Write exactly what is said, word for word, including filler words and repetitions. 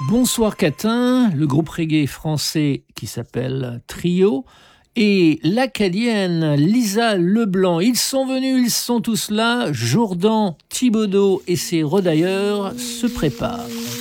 Bonsoir Catin, le groupe reggae français qui s'appelle Trio et l'acadienne Lisa Leblanc. Ils sont venus, ils sont tous là. Jourdan Thibaudeau et ses redailleurs se préparent.